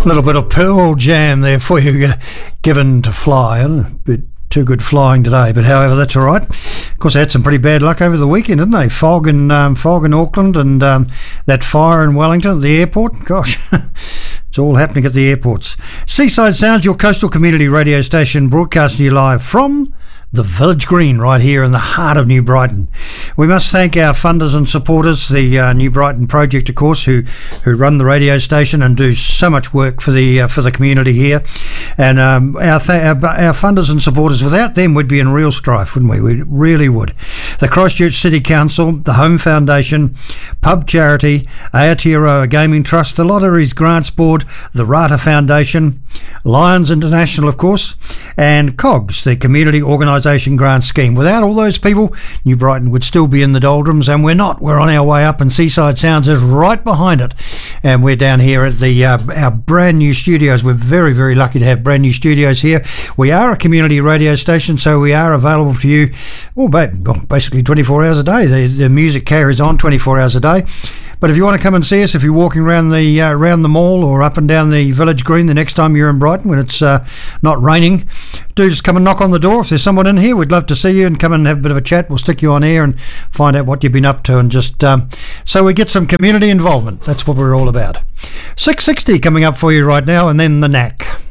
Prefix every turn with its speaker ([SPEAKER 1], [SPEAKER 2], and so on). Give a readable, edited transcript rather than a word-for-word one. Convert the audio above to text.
[SPEAKER 1] little bit of Pearl Jam there for you, Given to Fly. A bit too good flying today, but however, that's all right. Of course, they had some pretty bad luck over the weekend, didn't they? Fog in Auckland and that fire in Wellington at the airport. Gosh, it's all happening at the airports. Seaside Sounds, your coastal community radio station, broadcasting you live from the Village Green right here in the heart of New Brighton. We must thank our funders and supporters, the New Brighton Project, of course, who run the radio station and do so much work for the community here. And our funders and supporters, without them, we'd be in real strife, wouldn't we? We really would. The Christchurch City Council, the Home Foundation, Pub Charity, Aotearoa Gaming Trust, the Lotteries Grants Board, the Rata Foundation, Lions International, of course, and COGS, the Community Organisation Grant Scheme. Without all those people, New Brighton would still be in the doldrums, and we're not. We're on our way up, and Seaside Sounds is right behind it. And we're down here at the our brand new studios. We're very, very lucky to have brand new studios here. We are a community radio station, so we are available to you basically 24 hours a day. The music carries on 24 hours a day. But if you want to come and see us, if you're walking around the mall or up and down the Village Green the next time you're in Brighton when it's not raining, do just come and knock on the door. If there's someone in here, we'd love to see you and come and have a bit of a chat. We'll stick you on air and find out what you've been up to, and just so we get some community involvement. That's what we're all about. 6:60 coming up for you right now, and then the Knack.